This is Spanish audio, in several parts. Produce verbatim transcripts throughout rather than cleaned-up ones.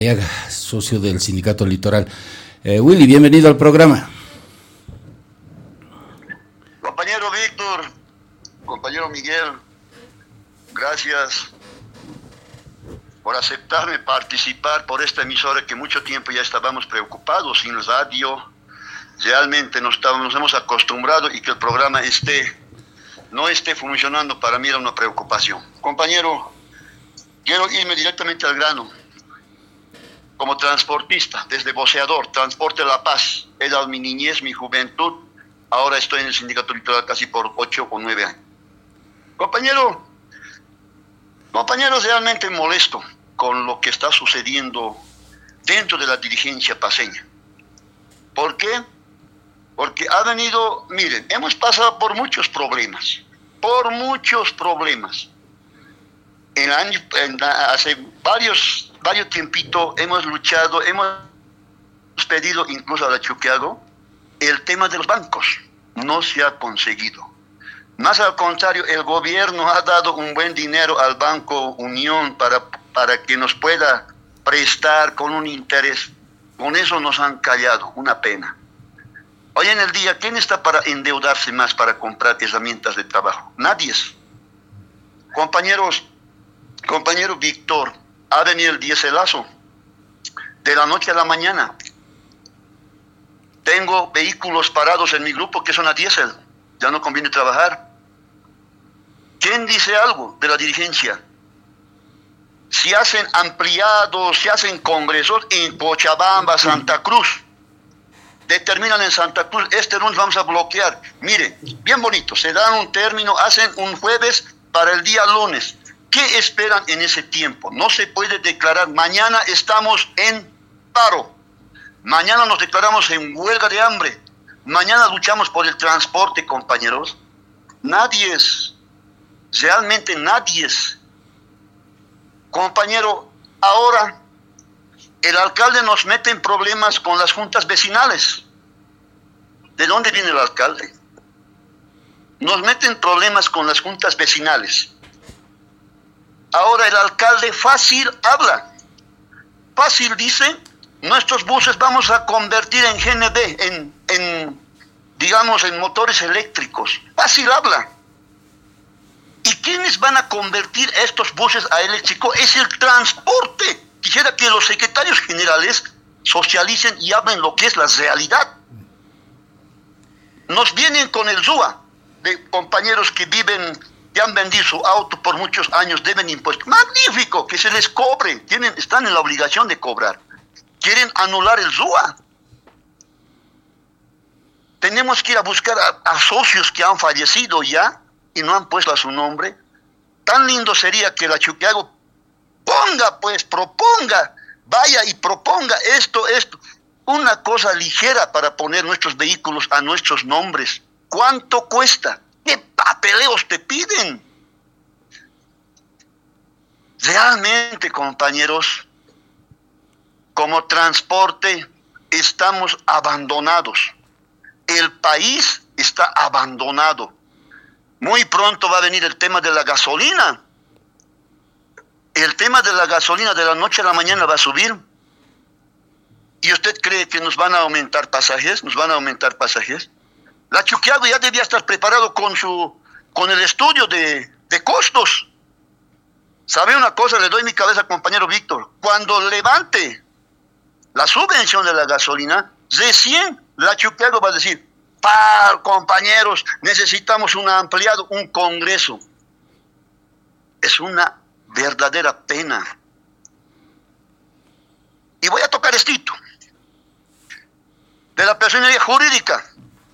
Socio del Sindicato Litoral. Eh, Willy, bienvenido al programa. Compañero Víctor, compañero Miguel, gracias por aceptarme participar por esta emisora que mucho tiempo ya estábamos preocupados sin radio. Realmente nos, estábamos, nos hemos acostumbrado y que el programa esté, no esté funcionando para mí era una preocupación. Compañero, quiero irme directamente al grano. Como transportista, desde voceador, Transporte La Paz, he dado mi niñez, mi juventud, ahora estoy en el Sindicato Litoral casi por ocho o nueve años. Compañero, compañero, realmente molesto con lo que está sucediendo dentro de la dirigencia paceña. ¿Por qué? Porque ha venido, miren, hemos pasado por muchos problemas, por muchos problemas. En año, en, hace varios, varios tiempitos hemos luchado, hemos pedido incluso a la Chuquiago el tema de los bancos. No se ha conseguido. Más al contrario, el gobierno ha dado un buen dinero al Banco Unión para, para que nos pueda prestar con un interés. Con eso nos han callado, una pena. Hoy en el día, ¿quién está para endeudarse más para comprar herramientas de trabajo? Nadie es. Compañeros, compañero Víctor, ha venido el diéselazo de la noche a la mañana. Tengo vehículos parados en mi grupo que son a diésel. Ya no conviene trabajar. ¿Quién dice algo de la dirigencia? Si hacen ampliados, si hacen congresos en Cochabamba, Santa Cruz, determinan en Santa Cruz, este lunes vamos a bloquear. Mire, bien bonito, se dan un término, hacen un jueves para el día lunes. ¿Qué esperan en ese tiempo? No se puede declarar, mañana estamos en paro, mañana nos declaramos en huelga de hambre, mañana luchamos por el transporte, compañeros. Nadie es, realmente nadie es. Compañero, ahora el alcalde nos mete en problemas con las juntas vecinales. ¿De dónde viene el alcalde? Nos meten problemas con las juntas vecinales. Ahora el alcalde fácil habla, fácil dice, nuestros buses vamos a convertir en G N B, en, en digamos, en motores eléctricos. Fácil habla. ¿Y quiénes van a convertir estos buses a eléctrico? Es el transporte. Quisiera que los secretarios generales socialicen y hablen lo que es la realidad. Nos vienen con el Z U A de compañeros que viven, que han vendido su auto por muchos años, deben impuestos. Magnífico, que se les cobre, tienen, están en la obligación de cobrar. Quieren anular el Z U A. Tenemos que ir a buscar a, a socios que han fallecido ya y no han puesto a su nombre. Tan lindo sería que la Chuquiago ponga, pues, proponga, vaya y proponga esto, esto. Una cosa ligera para poner nuestros vehículos a nuestros nombres. ¿Cuánto cuesta? ¿Qué papeleos te piden? Realmente, compañeros, como transporte estamos abandonados. El país está abandonado. Muy pronto va a venir el tema de la gasolina. El tema de la gasolina de la noche a la mañana va a subir. ¿Y usted cree que nos van a aumentar pasajes? ¿Nos van a aumentar pasajes? La Chuquiago ya debía estar preparado con su, con el estudio de, de costos. ¿Sabe una cosa? Le doy mi cabeza, compañero Víctor. Cuando levante la subvención de la gasolina, recién la Chuquiago va a decir, par, compañeros, necesitamos un ampliado, un congreso. Es una verdadera pena. Y voy a tocar estito de la personería jurídica.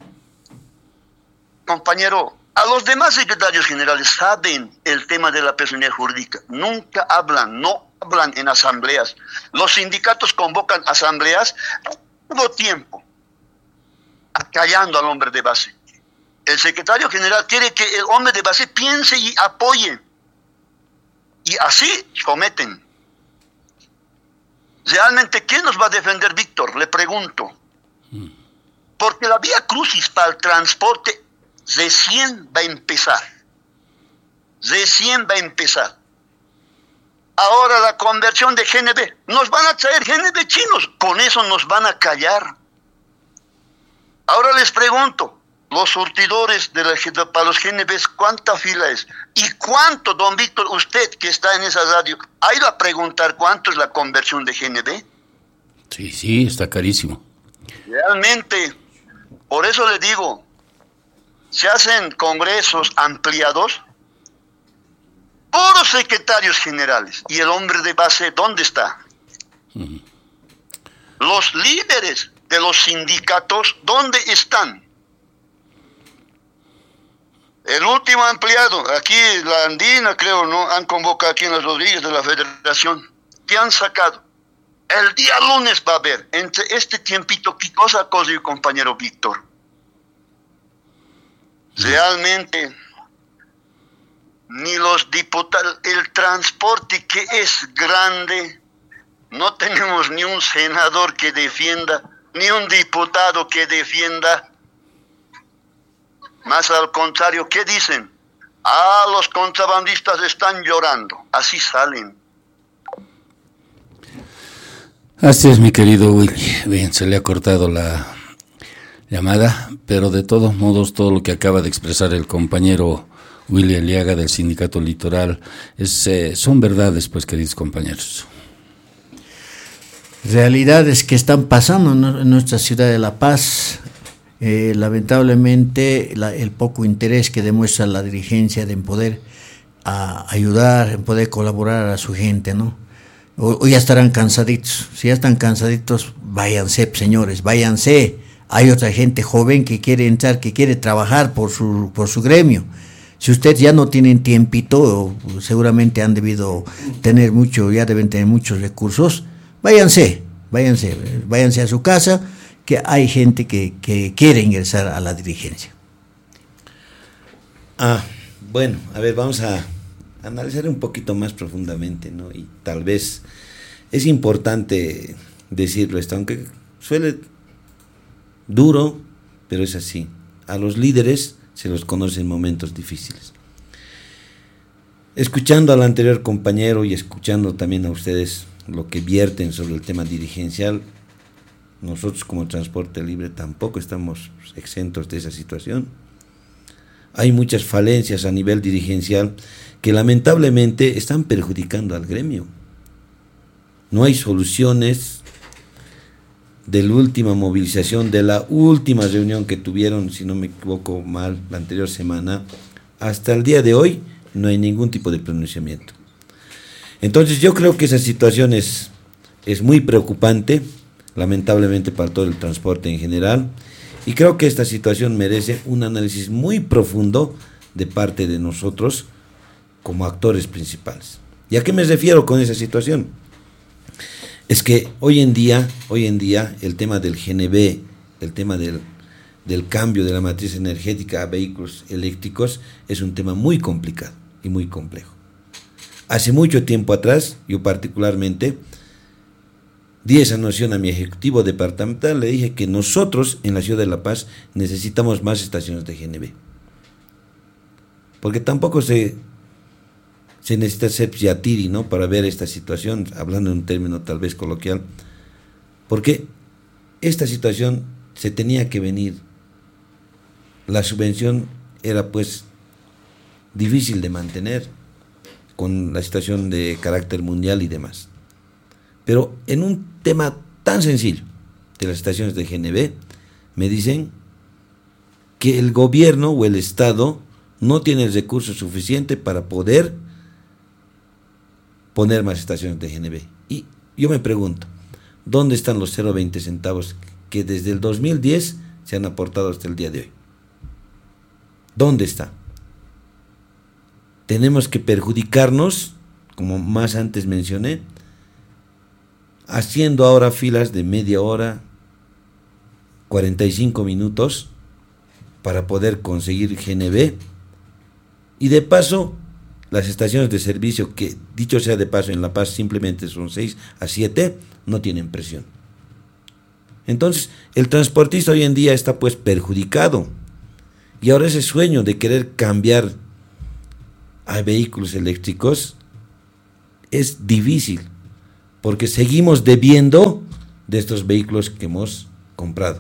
Compañero, a los demás secretarios generales saben el tema de la personería jurídica. Nunca hablan, no hablan en asambleas. Los sindicatos convocan asambleas todo tiempo, acallando al hombre de base. El secretario general quiere que el hombre de base piense y apoye. Y así cometen. Realmente, ¿quién nos va a defender, Víctor? Le pregunto. Porque la vía crucis para el transporte recién va a empezar. Recién va a empezar. ahora la conversión de G N B. Nos van a traer G N B chinos, con eso nos van a callar. Ahora les pregunto, los surtidores de la, para los G N Bs, ¿cuánta fila es? ¿Y cuánto, don Víctor, usted que está en esa radio, ha ido a preguntar cuánto es la conversión de G N B? Sí, sí, está carísimo. Realmente, por eso le digo, se hacen congresos ampliados, puros secretarios generales, y el hombre de base, ¿dónde está? Uh-huh. Los líderes de los sindicatos, ¿dónde están? El último ampliado, aquí la Andina, creo, ¿no? Han convocado aquí en las Rodríguez de la Federación. ¿Qué han sacado? El día lunes va a haber, entre este tiempito, ¿qué cosa ha cosido, compañero Víctor? Realmente, ni los diputados, el transporte que es grande, no tenemos ni un senador que defienda, ni un diputado que defienda. Más al contrario, ¿qué dicen? Ah, los contrabandistas están llorando. Así salen. Así es, mi querido Willy. Bien, se le ha cortado la llamada, pero de todos modos, todo lo que acaba de expresar el compañero Willy Aliaga del Sindicato Litoral es, eh, son verdades, pues, queridos compañeros. Realidades que están pasando en nuestra ciudad de La Paz. Eh, lamentablemente la, el poco interés que demuestra la dirigencia de en poder a ayudar, en poder colaborar a su gente, ¿no? O, o ya estarán cansaditos. Si ya están cansaditos, váyanse, señores, váyanse. Hay otra gente joven que quiere entrar, que quiere trabajar por su por su gremio. Si ustedes ya no tienen tiempito, seguramente han debido tener mucho, ya deben tener muchos recursos, váyanse, váyanse, váyanse a su casa, que hay gente que, que quiere ingresar a la dirigencia. Ah, bueno, a ver, vamos a analizar un poquito más profundamente, ¿no? Y tal vez es importante decirlo esto, aunque suele duro, pero es así. A los líderes se los conoce en momentos difíciles. Escuchando al anterior compañero y escuchando también a ustedes lo que vierten sobre el tema dirigencial, nosotros como Transporte Libre tampoco estamos exentos de esa situación. Hay muchas falencias a nivel dirigencial que lamentablemente están perjudicando al gremio. No hay soluciones. De la última movilización, de la última reunión que tuvieron, si no me equivoco mal, la anterior semana, hasta el día de hoy no hay ningún tipo de pronunciamiento. Entonces yo creo que esa situación es, es muy preocupante, lamentablemente para todo el transporte en general, y creo que esta situación merece un análisis muy profundo de parte de nosotros como actores principales. ¿Y a qué me refiero con esa situación? Es que hoy en día, hoy en día el tema del G N B, el tema del, del cambio de la matriz energética a vehículos eléctricos es un tema muy complicado y muy complejo. Hace mucho tiempo atrás, yo particularmente, di esa noción a mi ejecutivo departamental, le dije que nosotros en la ciudad de La Paz necesitamos más estaciones de G N B. Porque tampoco se... se necesita ser yatiri, ¿no?, para ver esta situación, hablando en un término tal vez coloquial, porque esta situación se tenía que venir. La subvención era pues difícil de mantener con la situación de carácter mundial y demás. Pero en un tema tan sencillo de las estaciones de G N B, me dicen que el gobierno o el Estado no tiene el recurso suficiente para poder poner más estaciones de G N B. Y yo me pregunto, ¿dónde están los cero punto veinte centavos que desde el dos mil diez se han aportado hasta el día de hoy? ¿Dónde está? Tenemos que perjudicarnos, como más antes mencioné, haciendo ahora filas de media hora, cuarenta y cinco minutos, para poder conseguir G N B, y de paso, las estaciones de servicio, que dicho sea de paso en La Paz simplemente son seis a siete, no tienen presión. Entonces, el transportista hoy en día está pues perjudicado. Y ahora ese sueño de querer cambiar a vehículos eléctricos es difícil, porque seguimos debiendo de estos vehículos que hemos comprado.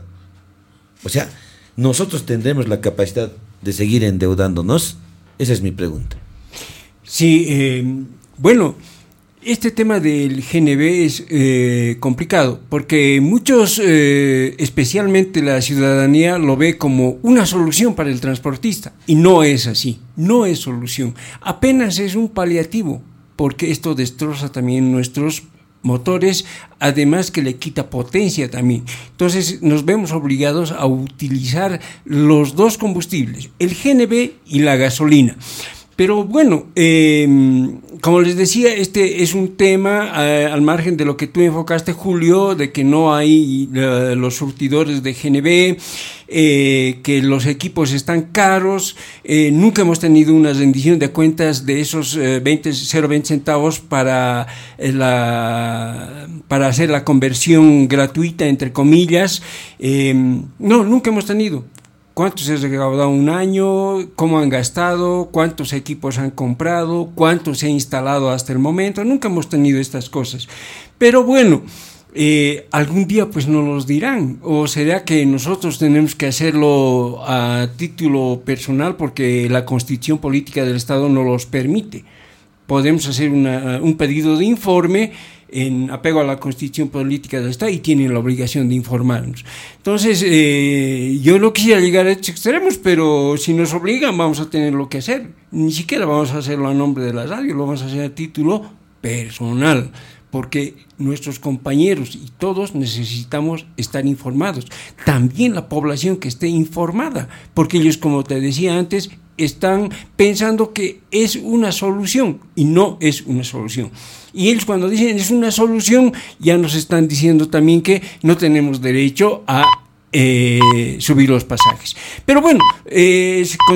O sea, ¿nosotros tendremos la capacidad de seguir endeudándonos? Esa es mi pregunta. Sí, eh, bueno, este tema del G N B es eh, complicado, porque muchos, eh, especialmente la ciudadanía, lo ve como una solución para el transportista, y no es así, no es solución, apenas es un paliativo, porque esto destroza también nuestros motores, además que le quita potencia también. Entonces nos vemos obligados a utilizar los dos combustibles, el G N B y la gasolina. Pero bueno, eh, como les decía, este es un tema eh, al margen de lo que tú enfocaste, Julio, de que no hay eh, los surtidores de G N B, eh, que los equipos están caros, eh, nunca hemos tenido una rendición de cuentas de esos eh, veinte, cero punto veinte centavos para, eh, la, para hacer la conversión gratuita, entre comillas. Eh, no, nunca hemos tenido. ¿Cuánto se ha recaudado un año? ¿Cómo han gastado? ¿Cuántos equipos han comprado? ¿Cuánto se ha instalado hasta el momento? Nunca hemos tenido estas cosas. Pero bueno, eh, algún día pues nos los dirán. ¿O será que nosotros tenemos que hacerlo a título personal porque la Constitución Política del Estado no los permite? Podemos hacer una, un pedido de informe en apego a la Constitución Política del Estado y tienen la obligación de informarnos. Entonces, eh, yo no quisiera llegar a estos extremos, pero si nos obligan vamos a tener lo que hacer. Ni siquiera vamos a hacerlo a nombre de la radio, lo vamos a hacer a título personal, porque nuestros compañeros y todos necesitamos estar informados. También la población que esté informada, porque ellos, como te decía antes, están pensando que es una solución y no es una solución. Y ellos cuando dicen es una solución ya nos están diciendo también que no tenemos derecho a eh, subir los pasajes. Pero bueno, eh,